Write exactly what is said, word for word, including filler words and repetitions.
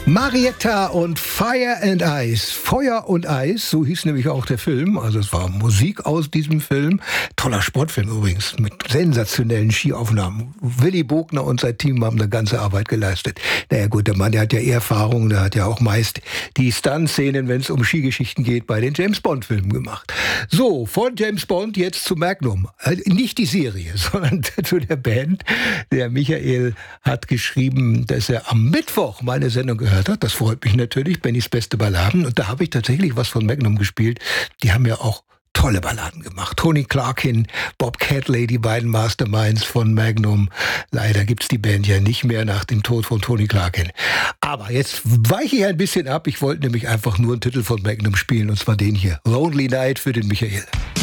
Marietta und Fire and Ice. Feuer und Eis, so hieß nämlich auch der Film. Also es war Musik aus diesem Film. Toller Sportfilm übrigens, mit sensationellen Skiaufnahmen. Willy Bogner und sein Team haben eine ganze Arbeit geleistet. Naja gut, der Mann, der hat ja Erfahrung, der hat ja auch meist die Stunt-Szenen, wenn es um Skigeschichten geht, bei den James-Bond-Filmen gemacht. So, von James Bond jetzt zu Magnum. Nicht die Serie, sondern zu der Band. Der Michael hat geschrieben, dass er am Mittwoch meine Sendung gehört hat. Das freut mich natürlich, Bennys beste Balladen. Und da habe ich tatsächlich was von Magnum gespielt. Die haben ja auch tolle Balladen gemacht. Tony Clarkin, Bob Catley, die beiden Masterminds von Magnum. Leider gibt's die Band ja nicht mehr nach dem Tod von Tony Clarkin. Aber jetzt weiche ich ein bisschen ab. Ich wollte nämlich einfach nur einen Titel von Magnum spielen, und zwar den hier. Lonely Night für den Michael.